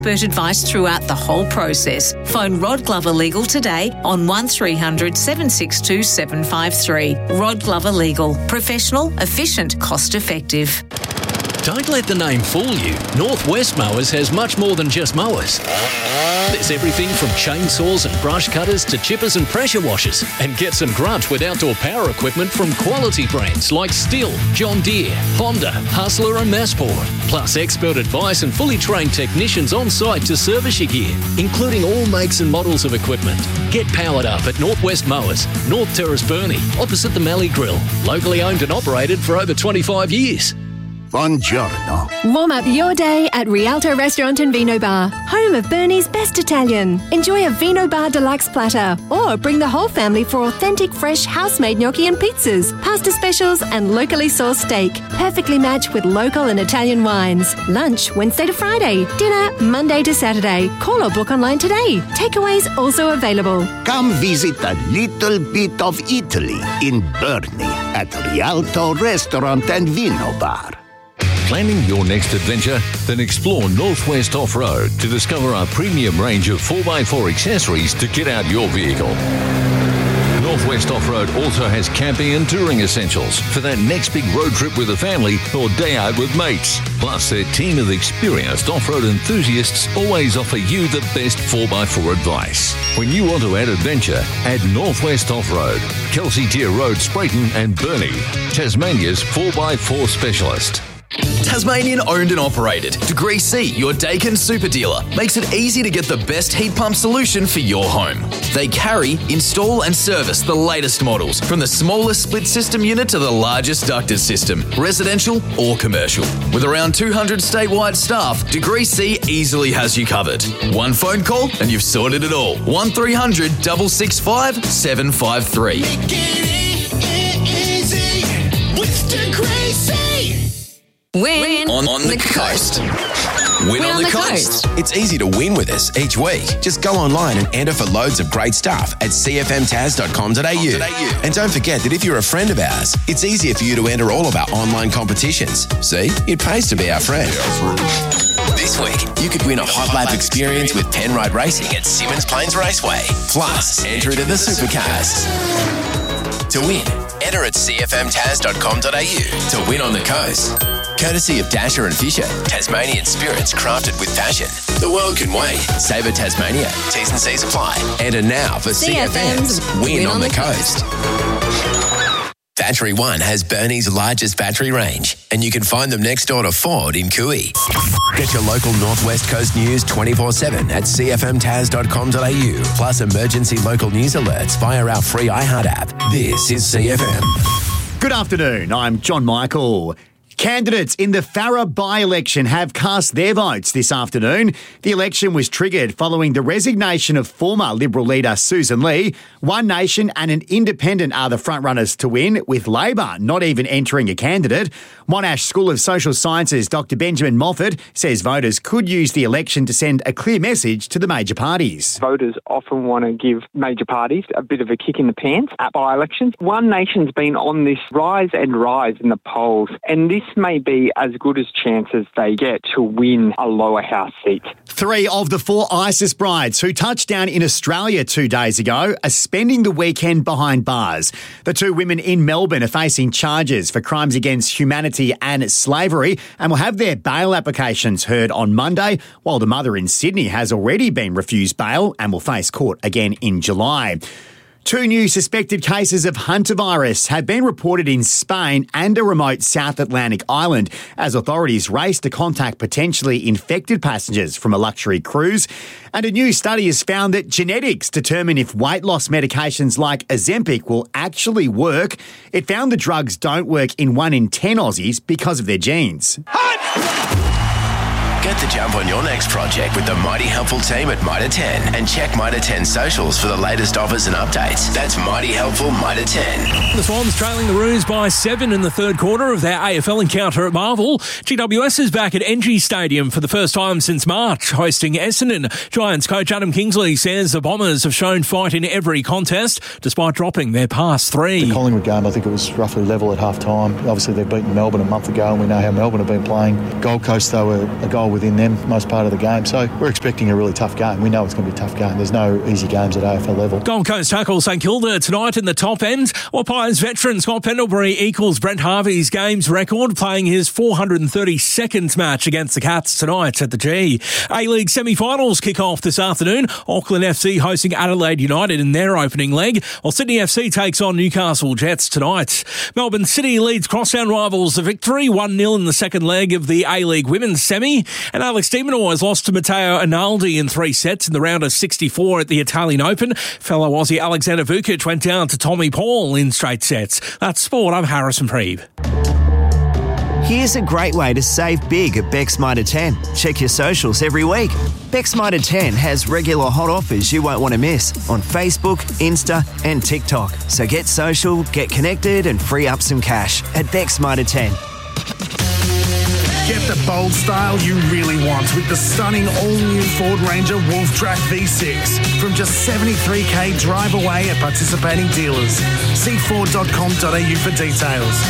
expert advice throughout the whole process. Phone Rod Glover Legal today on 1300 762 753. Rod Glover Legal. Professional, efficient, cost effective. Don't let the name fool you. Northwest Mowers has much more than just mowers. There's everything from chainsaws and brush cutters to chippers and pressure washers. And get some grunt with outdoor power equipment from quality brands like Stihl, John Deere, Honda, Hustler and Massport. Plus expert advice and fully trained technicians on site to service your gear, including all makes and models of equipment. Get powered up at Northwest Mowers, North Terrace Burnie, opposite the Mallee Grill. Locally owned and operated for over 25 years. Buongiorno. Warm up your day at Rialto Restaurant and Vino Bar, home of Burnie's best Italian. Enjoy a Vino Bar Deluxe platter or bring the whole family for authentic fresh house-made gnocchi and pizzas, pasta specials and locally sourced steak. Perfectly matched with local and Italian wines. Lunch Wednesday to Friday. Dinner Monday to Saturday. Call or book online today. Takeaways also available. Come visit a little bit of Italy in Burnie at Rialto Restaurant and Vino Bar. Planning your next adventure? Then explore Northwest Off-Road to discover our premium range of 4x4 accessories to kit out your vehicle. Northwest Off-Road also has camping and touring essentials for that next big road trip with the family or day out with mates. Plus, their team of experienced off-road enthusiasts always offer you the best 4x4 advice. When you want to add adventure, add Northwest Off-Road, Kelsey Tier Road, Sprayton and Burnie, Tasmania's 4x4 specialist. Tasmanian owned and operated. Degree C, your Daikin super dealer, makes it easy to get the best heat pump solution for your home. They carry, install and service the latest models, from the smallest split system unit to the largest ducted system, residential or commercial. With around 200 statewide staff, Degree C easily has you covered. One phone call and you've sorted it all. 1300 665 753. Make it easy with Degree C. Win on the coast. Win on the coast. It's easy to win with us each week. Just go online and enter for loads of great stuff at cfmtas.com.au. And don't forget that if you're a friend of ours, it's easier for you to enter all of our online competitions. See, it pays to be our friend. This week, you could win a hot lap experience with Penrite Racing at Symmons Plains Raceway. Plus, enter into the Supercars. To win, enter at cfmtas.com.au to win on the coast. Courtesy of Dasher and Fisher, Tasmanian spirits crafted with passion. The world can wait. Sabre Tasmania. T's and C's apply. Enter now for CFM's Win on the Coast. Battery One has Burnie's largest battery range, and you can find them next door to Ford in Cooey. Get your local Northwest Coast news 24/7 at cfmtas.com.au, plus emergency local news alerts via our free iHeart app. This is CFM. Good afternoon, I'm John Michael. Candidates in the Farrer by-election have cast their votes this afternoon. The election was triggered following the resignation of former Liberal leader Susan Lee. One Nation and an Independent are the frontrunners to win, with Labor not even entering a candidate. Monash School of Social Sciences Dr Benjamin Moffat says voters could use the election to send a clear message to the major parties. Voters often want to give major parties a bit of a kick in the pants at by-elections. One Nation's been on this rise and rise in the polls, and this may be as good as chances they get to win a lower house seat. 3 of the 4 ISIS brides who touched down in Australia 2 days ago are spending the weekend behind bars. The 2 women in Melbourne are facing charges for crimes against humanity and slavery and will have their bail applications heard on Monday, while the mother in Sydney has already been refused bail and will face court again in July. 2 new suspected cases of hantavirus have been reported in Spain and a remote South Atlantic island as authorities race to contact potentially infected passengers from a luxury cruise. And a new study has found that genetics determine if weight loss medications like Ozempic will actually work. It found the drugs don't work in 1 in 10 Aussies because of their genes. Get the jump on your next project with the Mighty Helpful team at Mitre 10 and check Mitre 10 socials for the latest offers and updates. That's Mighty Helpful Mitre 10. The Swans trailing the Roos by 7 in the third quarter of their AFL encounter at Marvel. GWS is back at NG Stadium for the first time since March, hosting Essendon. Giants coach Adam Kingsley says the Bombers have shown fight in every contest, despite dropping their past 3. The Collingwood game, I think it was roughly level at half-time. Obviously, they've beaten Melbourne a month ago, and we know how Melbourne have been playing. Gold Coast, though, a goal within them most part of the game. So we're expecting a really tough game. We know it's going to be a tough game. There's no easy games at AFL level. Gold Coast tackle St Kilda tonight in the top end. Or Pies veteran Scott Pendlebury equals Brent Harvey's games record, playing his 432nd match against the Cats tonight at the G. A-League semi-finals kick off this afternoon. Auckland FC hosting Adelaide United in their opening leg, while Sydney FC takes on Newcastle Jets tonight. Melbourne City leads crosstown rivals the victory 1-0 in the second leg of the A-League women's semi, and Alex de Minaur has lost to Matteo Analdi in 3 sets in the round of 64 at the Italian Open. Fellow Aussie Alexander Vukic went down to Tommy Paul in straight sets. That's sport. I'm Harrison Preeb. Here's a great way to save big at Beck's Mitre 10. Check your socials every week. Beck's Mitre 10 has regular hot offers you won't want to miss on Facebook, Insta and TikTok. So get social, get connected and free up some cash at Beck's Mitre 10. Get the bold style you really want with the stunning all-new Ford Ranger Wolf Track V6 from just $73,000 drive away at participating dealers. See Ford.com.au for details.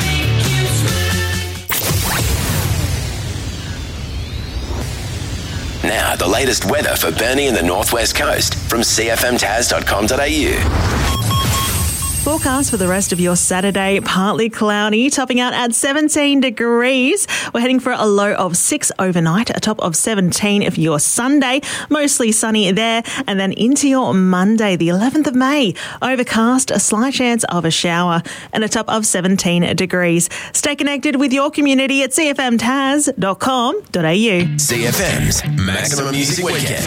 Now, the latest weather for Burnie and the Northwest Coast from cfmtaz.com.au. Forecast for the rest of your Saturday, partly cloudy, topping out at 17 degrees. We're heading for a low of 6 overnight, a top of 17 for your Sunday. Mostly sunny there. And then into your Monday, the 11th of May. Overcast, a slight chance of a shower and a top of 17 degrees. Stay connected with your community at cfmtaz.com.au. CFM's Maximum Music Weekend.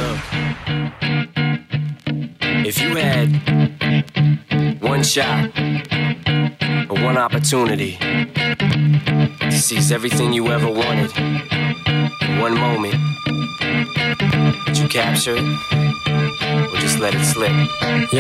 If you had one shot or one opportunity to seize everything you ever wanted in one moment, would you capture it or just let it slip?